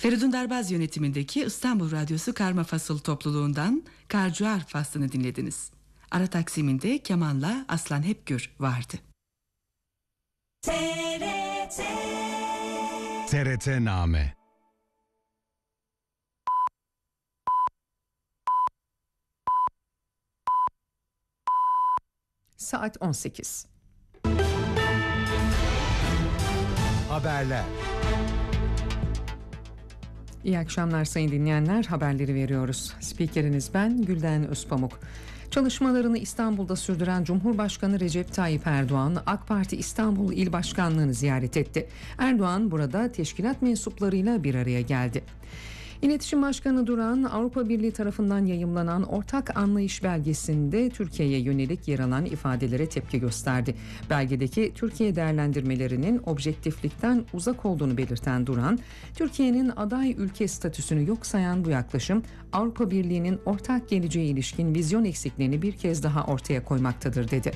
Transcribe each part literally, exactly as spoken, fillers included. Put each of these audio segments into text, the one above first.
Feridun Darbaz yönetimindeki İstanbul Radyosu Karma Fasıl topluluğundan Karcuar faslını dinlediniz. Ara taksiminde kemanla Aslan Hepgür vardı. T R T T R T Name. Saat on sekiz. Haberler. İyi akşamlar sayın dinleyenler, haberleri veriyoruz. Spikeriniz ben Gülden Özpamuk. Çalışmalarını İstanbul'da sürdüren Cumhurbaşkanı Recep Tayyip Erdoğan, AK Parti İstanbul İl Başkanlığı'nı ziyaret etti. Erdoğan burada teşkilat mensuplarıyla bir araya geldi. İletişim Başkanı Duran, Avrupa Birliği tarafından yayımlanan ortak anlayış belgesinde Türkiye'ye yönelik yer alan ifadelere tepki gösterdi. Belgedeki Türkiye değerlendirmelerinin objektiflikten uzak olduğunu belirten Duran, Türkiye'nin aday ülke statüsünü yok sayan bu yaklaşım, Avrupa Birliği'nin ortak geleceğe ilişkin vizyon eksikliğini bir kez daha ortaya koymaktadır dedi.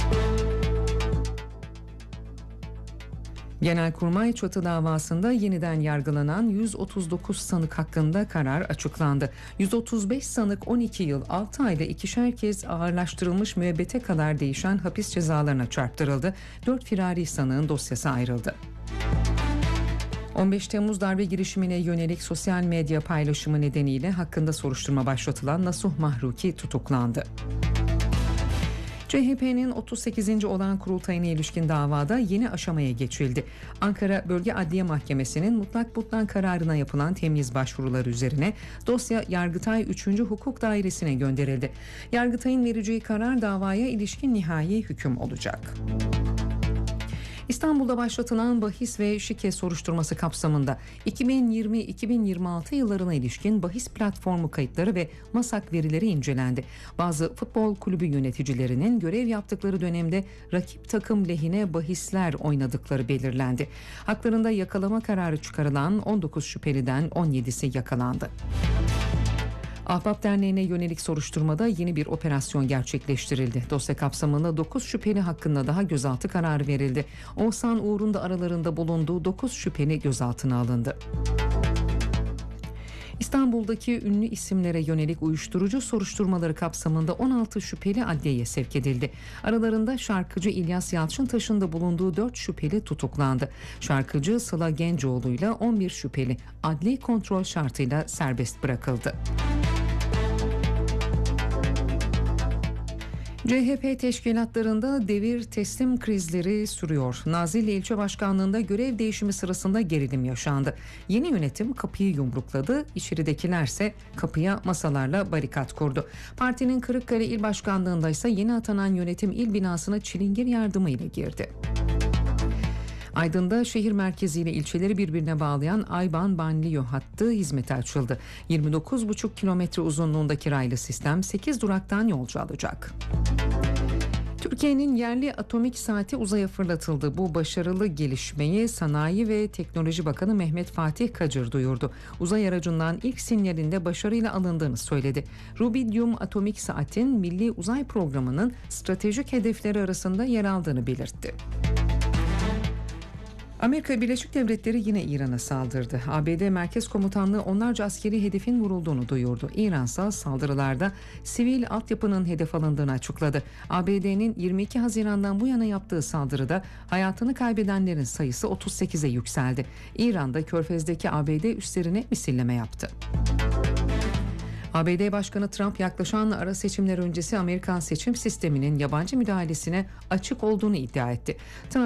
Genelkurmay Çatı davasında yeniden yargılanan yüz otuz dokuz sanık hakkında karar açıklandı. yüz otuz beş sanık on iki yıl altı ayda ikişer kez ağırlaştırılmış müebbete kadar değişen hapis cezalarına çarptırıldı. dört firari sanığın dosyası ayrıldı. on beş Temmuz darbe girişimine yönelik sosyal medya paylaşımı nedeniyle hakkında soruşturma başlatılan Nasuh Mahruki tutuklandı. C H P'nin otuz sekizinci olağan kurultayına ilişkin davada yeni aşamaya geçildi. Ankara Bölge Adliye Mahkemesi'nin mutlak butlan kararına yapılan temyiz başvuruları üzerine dosya Yargıtay üçüncü Hukuk Dairesi'ne gönderildi. Yargıtay'ın vereceği karar davaya ilişkin nihai hüküm olacak. İstanbul'da başlatılan bahis ve şike soruşturması kapsamında iki bin yirmi iki bin yirmi altı yıllarına ilişkin bahis platformu kayıtları ve MASAK verileri incelendi. Bazı futbol kulübü yöneticilerinin görev yaptıkları dönemde rakip takım lehine bahisler oynadıkları belirlendi. Haklarında yakalama kararı çıkarılan on dokuz şüpheliden on yedisi yakalandı. Ahbap Derneği'ne yönelik soruşturmada yeni bir operasyon gerçekleştirildi. Dosya kapsamında dokuz şüpheli hakkında daha gözaltı kararı verildi. Oğuzhan Uğur'un da aralarında bulunduğu dokuz şüpheli gözaltına alındı. İstanbul'daki ünlü isimlere yönelik uyuşturucu soruşturmaları kapsamında on altı şüpheli adliyeye sevk edildi. Aralarında şarkıcı İlyas Yalçıntaş'ın da bulunduğu dört şüpheli tutuklandı. Şarkıcı Sıla Gencoğlu ile on bir şüpheli adli kontrol şartıyla serbest bırakıldı. C H P teşkilatlarında devir teslim krizleri sürüyor. Nazilli İlçe Başkanlığı'nda görev değişimi sırasında gerilim yaşandı. Yeni yönetim kapıyı yumrukladı, içeridekilerse kapıya masalarla barikat kurdu. Partinin Kırıkkale İl Başkanlığı'nda ise yeni atanan yönetim il binasına çilingir yardımıyla girdi. Aydın'da şehir merkeziyle ilçeleri birbirine bağlayan Ayban-Banliyö hattı hizmete açıldı. yirmi dokuz buçuk kilometre uzunluğundaki raylı sistem sekiz duraktan yolcu alacak. Türkiye'nin yerli atomik saati uzaya fırlatıldı. Bu başarılı gelişmeyi Sanayi ve Teknoloji Bakanı Mehmet Fatih Kacır duyurdu. Uzay aracından ilk sinyalinde başarıyla alındığını söyledi. Rubidium atomik saatin Milli Uzay Programı'nın stratejik hedefleri arasında yer aldığını belirtti. Amerika Birleşik Devletleri yine İran'a saldırdı. A B D Merkez Komutanlığı onlarca askeri hedefin vurulduğunu duyurdu. İran ise saldırılarda sivil altyapının hedef alındığını açıkladı. A B D'nin yirmi iki Haziran'dan bu yana yaptığı saldırıda hayatını kaybedenlerin sayısı otuz sekize yükseldi. İran'da Körfez'deki A B D üslerine misilleme yaptı. A B D Başkanı Trump yaklaşan ara seçimler öncesi Amerikan seçim sisteminin yabancı müdahalesine açık olduğunu iddia etti. Trump